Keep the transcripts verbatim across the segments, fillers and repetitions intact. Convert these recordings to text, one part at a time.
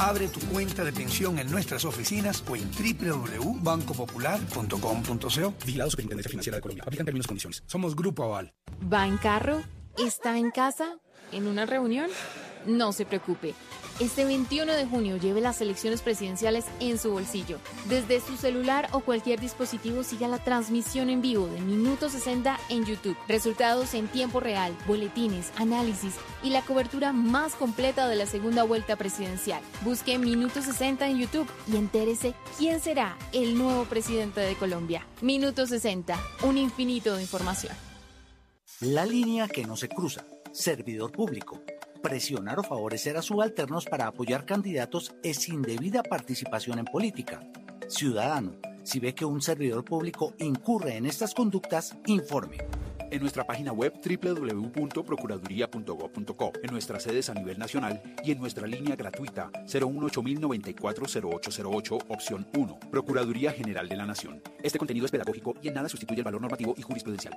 Abre tu cuenta de pensión en nuestras oficinas o en doble u doble u doble u punto banco popular punto com punto co. Vigilado Superintendencia Financiera de Colombia. Aplican términos y condiciones. Somos Grupo Aval. ¿Va en carro? ¿Está en casa? ¿En una reunión? No se preocupe. Este veintiuno de junio lleve las elecciones presidenciales en su bolsillo. Desde su celular o cualquier dispositivo siga la transmisión en vivo de Minuto sesenta en YouTube. Resultados en tiempo real, boletines, análisis y la cobertura más completa de la segunda vuelta presidencial. Busque Minuto sesenta en YouTube y entérese quién será el nuevo presidente de Colombia. Minuto sesenta, un infinito de información. La línea que no se cruza. Servidor público. Presionar o favorecer a subalternos para apoyar candidatos es indebida participación en política. Ciudadano, si ve que un servidor público incurre en estas conductas, informe. En nuestra página web doble u doble u doble u punto procuraduría punto gob punto co, en nuestras sedes a nivel nacional y en nuestra línea gratuita cero uno ocho cero nueve cuatro cero ocho cero ocho, opción uno. Procuraduría General de la Nación. Este contenido es pedagógico y en nada sustituye el valor normativo y jurisprudencial.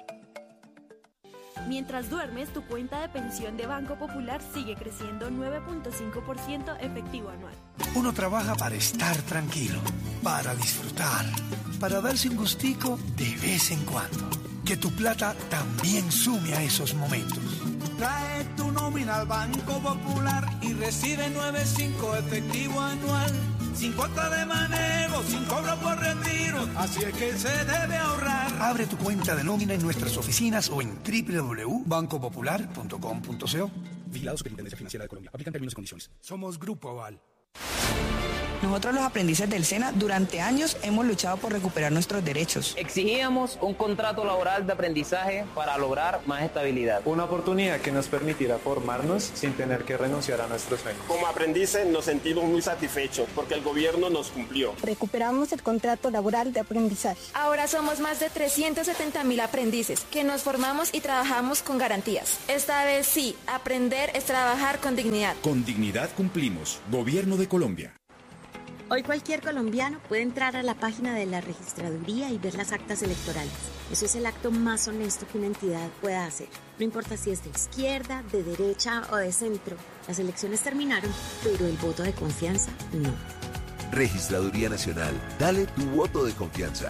Mientras duermes, tu cuenta de pensión de Banco Popular sigue creciendo nueve punto cinco por ciento efectivo anual. Uno trabaja para estar tranquilo, para disfrutar, para darse un gustico de vez en cuando. Que tu plata también sume a esos momentos. Trae tu nómina al Banco Popular y recibe nueve punto cinco efectivo anual. Sin cuota de manejo, sin cobro por retiro, así es que se debe ahorrar. Abre tu cuenta de nómina en nuestras oficinas o en doble u doble u doble u punto banco popular punto com punto co. Vigilado Superintendencia Financiera de Colombia. Aplican términos y condiciones. Somos Grupo Aval. Nosotros los aprendices del SENA durante años hemos luchado por recuperar nuestros derechos. Exigíamos un contrato laboral de aprendizaje para lograr más estabilidad. Una oportunidad que nos permitirá formarnos sin tener que renunciar a nuestros sueños. Como aprendices nos sentimos muy satisfechos porque el gobierno nos cumplió. Recuperamos el contrato laboral de aprendizaje. Ahora somos más de trescientos setenta mil aprendices que nos formamos y trabajamos con garantías. Esta vez sí, aprender es trabajar con dignidad. Con dignidad cumplimos. Gobierno de Colombia. Hoy cualquier colombiano puede entrar a la página de la registraduría y ver las actas electorales. Eso es el acto más honesto que una entidad pueda hacer. No importa si es de izquierda, de derecha o de centro. Las elecciones terminaron, pero el voto de confianza no. Registraduría Nacional. Dale tu voto de confianza.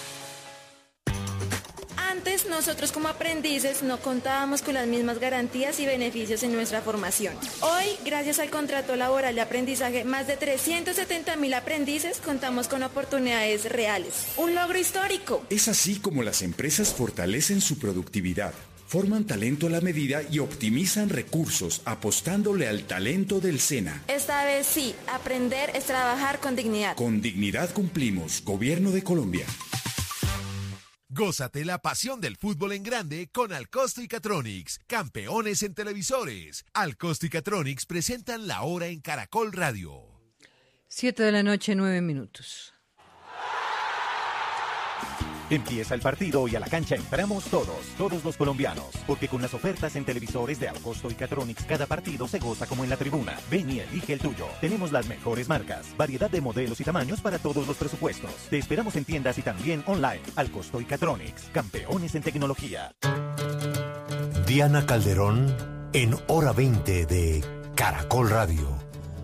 Antes, nosotros como aprendices no contábamos con las mismas garantías y beneficios en nuestra formación. Hoy, gracias al contrato laboral de aprendizaje, más de trescientos setenta mil aprendices contamos con oportunidades reales. Un logro histórico. Es así como las empresas fortalecen su productividad, forman talento a la medida y optimizan recursos apostándole al talento del SENA. Esta vez sí, aprender es trabajar con dignidad. Con dignidad cumplimos. Gobierno de Colombia. Gózate la pasión del fútbol en grande con Alcosto y Catronics, campeones en televisores. Alcosto y Catronics presentan La Hora en Caracol Radio. Siete de la noche, nueve minutos. Empieza el partido y a la cancha entramos todos, todos los colombianos, porque con las ofertas en televisores de Alcosto y Catronics cada partido se goza como en la tribuna. Ven y elige el tuyo. Tenemos las mejores marcas, variedad de modelos y tamaños para todos los presupuestos. Te esperamos en tiendas y también online. Alcosto y Catronics, campeones en tecnología. Diana Calderón en Hora veinte de Caracol Radio.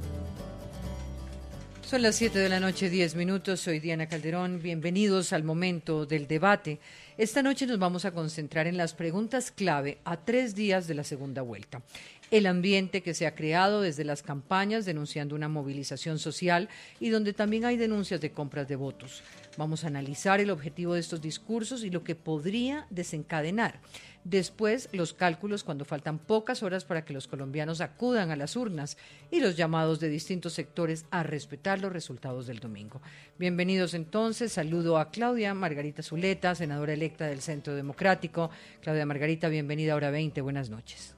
Son las siete de la noche, diez minutos. Soy Diana Calderón. Bienvenidos al momento del debate. Esta noche nos vamos a concentrar en las preguntas clave a tres días de la segunda vuelta. El ambiente que se ha creado desde las campañas denunciando una movilización social y donde también hay denuncias de compras de votos. Vamos a analizar el objetivo de estos discursos y lo que podría desencadenar. Después, los cálculos cuando faltan pocas horas para que los colombianos acudan a las urnas y los llamados de distintos sectores a respetar los resultados del domingo. Bienvenidos entonces. Saludo a Claudia Margarita Zuleta, senadora electa del Centro Democrático. Claudia Margarita, bienvenida a Hora veinte. Buenas noches.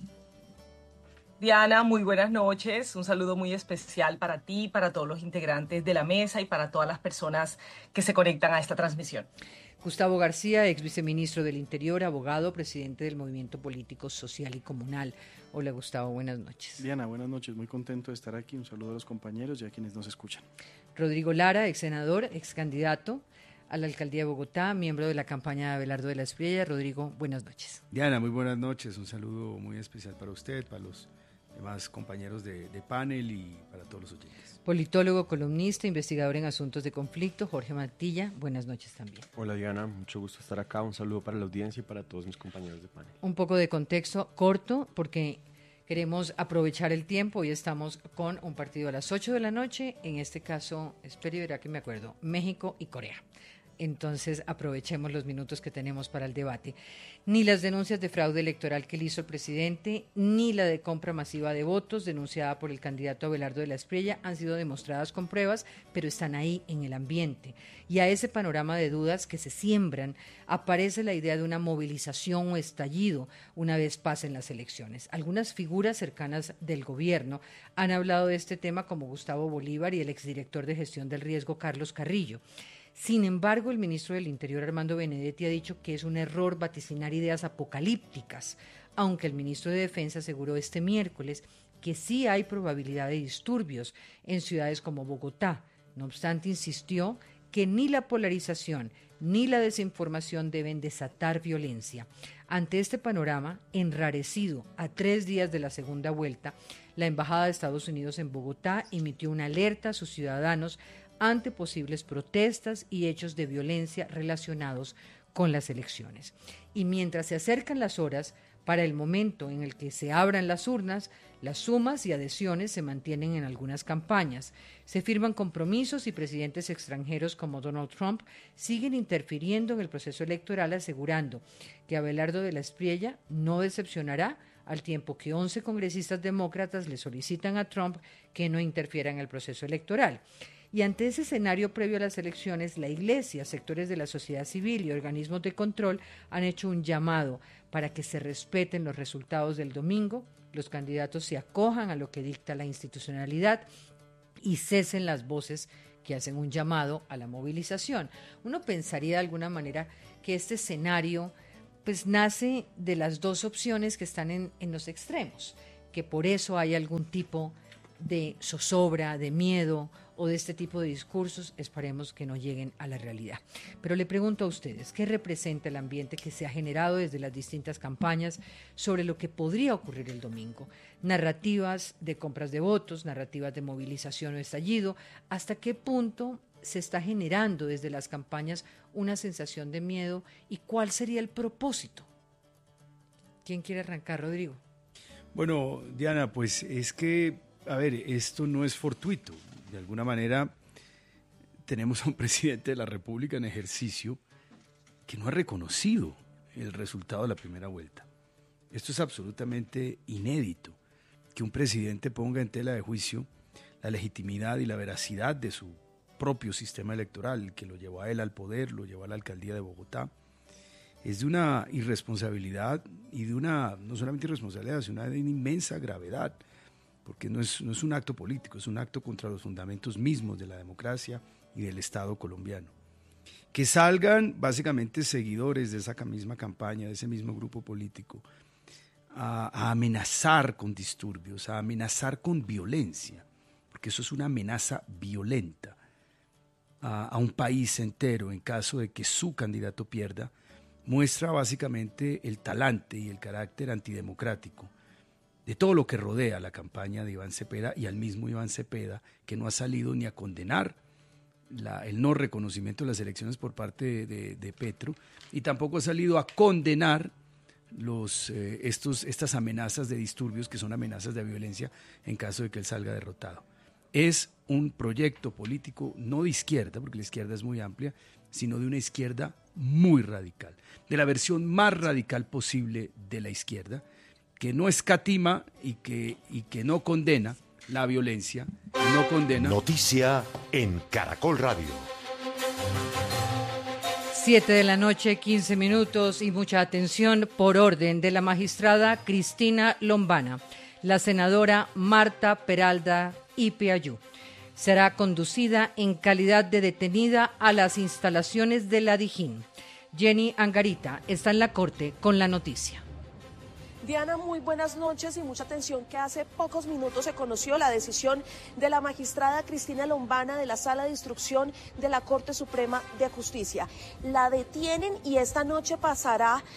Diana, muy buenas noches. Un saludo muy especial para ti, para todos los integrantes de la mesa y para todas las personas que se conectan a esta transmisión. Gustavo García, ex viceministro del Interior, abogado, presidente del Movimiento Político Social y Comunal. Hola Gustavo, buenas noches. Diana, buenas noches, muy contento de estar aquí. Un saludo a los compañeros y a quienes nos escuchan. Rodrigo Lara, ex senador, ex candidato a la alcaldía de Bogotá, miembro de la campaña de Abelardo de la Espriella. Rodrigo, buenas noches. Diana, muy buenas noches. Un saludo muy especial para usted, para los demás compañeros de, de panel y para todos los oyentes. politólogo, columnista, investigador en asuntos de conflicto, Jorge Mantilla. Buenas noches también. Hola Diana, mucho gusto estar acá. Un saludo para la audiencia y para todos mis compañeros de panel. Un poco de contexto corto porque queremos aprovechar el tiempo. Hoy estamos con un partido a las ocho de la noche. En este caso, espero y verá que me acuerdo, México y Corea. Entonces aprovechemos los minutos que tenemos para el debate. Ni las denuncias de fraude electoral que le hizo el presidente, ni la de compra masiva de votos denunciada por el candidato Abelardo de la Espriella han sido demostradas con pruebas, pero están ahí en el ambiente. Y a ese panorama de dudas que se siembran aparece la idea de una movilización o estallido una vez pasen las elecciones. Algunas figuras cercanas del gobierno han hablado de este tema, como Gustavo Bolívar y el exdirector de gestión del riesgo Carlos Carrillo. Sin embargo, el ministro del Interior, Armando Benedetti, ha dicho que es un error vaticinar ideas apocalípticas, aunque el ministro de Defensa aseguró este miércoles que sí hay probabilidad de disturbios en ciudades como Bogotá. No obstante, insistió que ni la polarización ni la desinformación deben desatar violencia. Ante este panorama, enrarecido a tres días de la segunda vuelta, la Embajada de Estados Unidos en Bogotá emitió una alerta a sus ciudadanos ante posibles protestas y hechos de violencia relacionados con las elecciones. Y mientras se acercan las horas para el momento en el que se abran las urnas, las sumas y adhesiones se mantienen en algunas campañas. Se firman compromisos y presidentes extranjeros como Donald Trump siguen interfiriendo en el proceso electoral, asegurando que Abelardo de la Espriella no decepcionará, al tiempo que once congresistas demócratas le solicitan a Trump que no interfiera en el proceso electoral. Y ante ese escenario previo a las elecciones, la Iglesia, sectores de la sociedad civil y organismos de control han hecho un llamado para que se respeten los resultados del domingo, los candidatos se acojan a lo que dicta la institucionalidad y cesen las voces que hacen un llamado a la movilización. Uno pensaría de alguna manera que este escenario pues nace de las dos opciones que están en, en los extremos, que por eso hay algún tipo de zozobra, de miedo o de este tipo de discursos, esperemos que no lleguen a la realidad. Pero le pregunto a ustedes, ¿qué representa el ambiente que se ha generado desde las distintas campañas sobre lo que podría ocurrir el domingo? Narrativas de compras de votos, narrativas de movilización o estallido, ¿hasta qué punto se está generando desde las campañas una sensación de miedo y cuál sería el propósito? ¿Quién quiere arrancar, Rodrigo? Bueno, Diana, pues es que, a ver, esto no es fortuito. De alguna manera tenemos a un presidente de la República en ejercicio que no ha reconocido el resultado de la primera vuelta. Esto es absolutamente inédito, que un presidente ponga en tela de juicio la legitimidad y la veracidad de su propio sistema electoral, que lo llevó a él al poder, lo llevó a la alcaldía de Bogotá. Es de una irresponsabilidad y de una, no solamente irresponsabilidad, sino de una inmensa gravedad, porque no es, no es un acto político, es un acto contra los fundamentos mismos de la democracia y del Estado colombiano. Que salgan básicamente seguidores de esa misma campaña, de ese mismo grupo político, a, a amenazar con disturbios, a amenazar con violencia, porque eso es una amenaza violenta a, a un país entero en caso de que su candidato pierda, muestra básicamente el talante y el carácter antidemocrático de todo lo que rodea la campaña de Iván Cepeda y al mismo Iván Cepeda, que no ha salido ni a condenar la, el no reconocimiento de las elecciones por parte de, de, de Petro, y tampoco ha salido a condenar los, eh, estos, estas amenazas de disturbios, que son amenazas de violencia en caso de que él salga derrotado. Es un proyecto político no de izquierda, porque la izquierda es muy amplia, sino de una izquierda muy radical, de la versión más radical posible de la izquierda, que no escatima y que, y que no condena la violencia, no condena... Noticia en Caracol Radio. Siete de la noche, quince minutos, y mucha atención por orden de la magistrada Cristina Lombana, la senadora Marta Peralta Ipiayú. Será conducida en calidad de detenida a las instalaciones de la Dijín. Jenny Angarita está en la corte con la noticia. Diana, muy buenas noches y mucha atención, que hace pocos minutos se conoció la decisión de la magistrada Cristina Lombana de la Sala de Instrucción de la Corte Suprema de Justicia. La detienen y esta noche pasará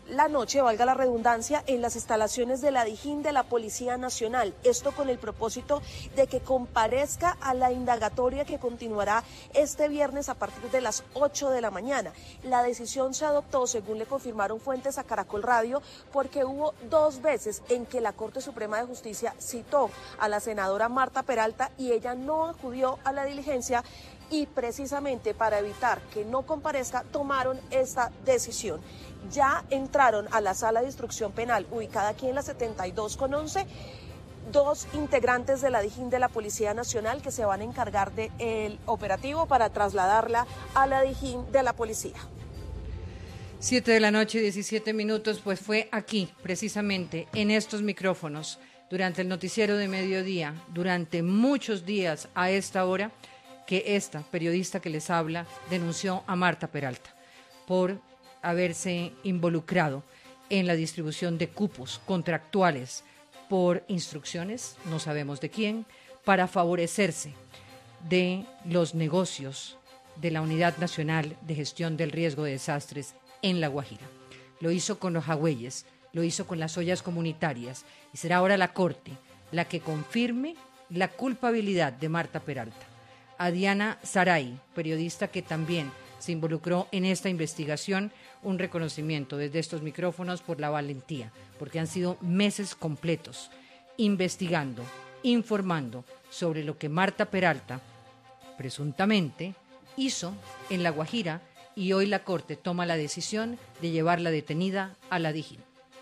la noche, valga la redundancia, en las instalaciones de la Dijín de la Policía Nacional. Esto con el propósito de que comparezca a la indagatoria que continuará este viernes a partir de las ocho de la mañana. La decisión se adoptó, según le confirmaron fuentes a Caracol Radio, porque hubo dos veces en que la Corte Suprema de Justicia citó a la senadora Marta Peralta y ella no acudió a la diligencia, y precisamente para evitar que no comparezca tomaron esta decisión. Ya entraron a la sala de instrucción penal ubicada aquí en la setenta y dos con once dos integrantes de la Dijín de la Policía Nacional que se van a encargar del operativo para trasladarla a la Dijín de la Policía. Siete de la noche, diecisiete minutos, pues fue aquí, precisamente, en estos micrófonos, durante el noticiero de mediodía, durante muchos días a esta hora, que esta periodista que les habla denunció a Marta Peralta por haberse involucrado en la distribución de cupos contractuales por instrucciones, no sabemos de quién, para favorecerse de los negocios de la Unidad Nacional de Gestión del Riesgo de Desastres en La Guajira. Lo hizo con los jagüeyes, lo hizo con las ollas comunitarias y será ahora la Corte la que confirme la culpabilidad de Marta Peralta. A Diana Saray, periodista que también se involucró en esta investigación, un reconocimiento desde estos micrófonos por la valentía, porque han sido meses completos investigando, informando sobre lo que Marta Peralta presuntamente hizo en La Guajira, y hoy la Corte toma la decisión de llevarla detenida a la Dijín.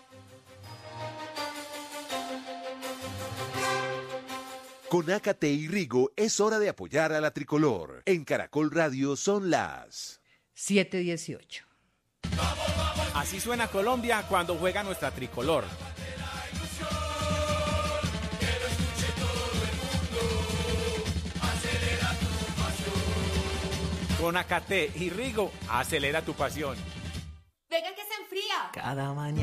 Con Ácate y Rigo es hora de apoyar a la tricolor. En Caracol Radio son las siete dieciocho. Así suena Colombia cuando juega nuestra tricolor. Con Ácate y Rigo, acelera tu pasión. Venga que se enfría. Cada mañana.